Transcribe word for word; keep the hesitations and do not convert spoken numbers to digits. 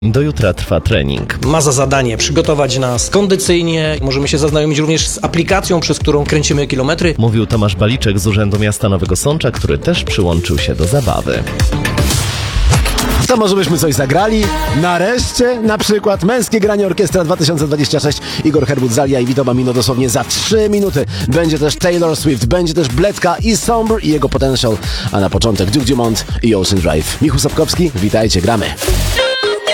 Do jutra trwa trening. Ma za zadanie przygotować nas kondycyjnie. Możemy się zaznajomić również z aplikacją, przez którą kręcimy kilometry. Mówił Tomasz Baliczek z Urzędu Miasta Nowego Sącza, który też przyłączył się do zabawy. To może byśmy coś zagrali? Nareszcie na przykład Męskie Granie Orkiestra dwa tysiące dwadzieścia sześć. Igor Herbut, Zalia i Vito Bambino dosłownie za trzy minuty. Będzie też Taylor Swift, będzie też Bledka i Sombre i jego Potential. A na początek Duke Dumont i Ocean Drive. Michał Sapkowski, witajcie, gramy.